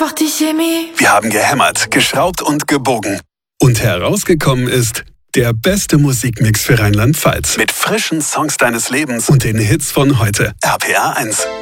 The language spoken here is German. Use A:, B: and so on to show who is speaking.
A: einfach die Chemie.
B: Wir haben gehämmert, geschraubt und gebogen. Und herausgekommen ist der beste Musikmix für Rheinland-Pfalz. Mit frischen Songs deines Lebens und den Hits von heute. RPR 1.